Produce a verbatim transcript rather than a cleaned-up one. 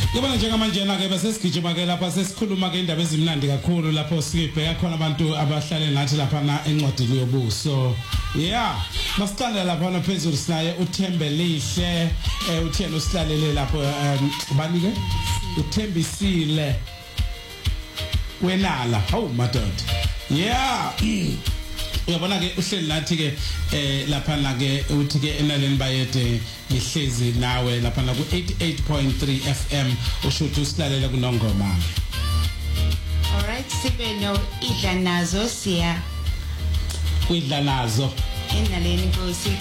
Yabona njengamanje na ke bese sigijima ke lapha sesikhuluma ke indaba ezimnandi kakhulu lapho sibheka khona abantu abahlale nathi lapha na encwadini yobuso. Yeah, masicala lapha na phezulu sinaye uThembelihle eh uthena usihlalele lapho bani ke uThembisile wenala. Hawu madoda. Yeah. Uyabona ke uhleli nathi ke eh lapha na ke uthi ke enaleni bayede ihlezi nawe lapha na ku eighty-eight point three F M ushuthi usilalela kuNongoma. All right, sibe no idla nazo siya. Idla nazo. Enaleni Nkosi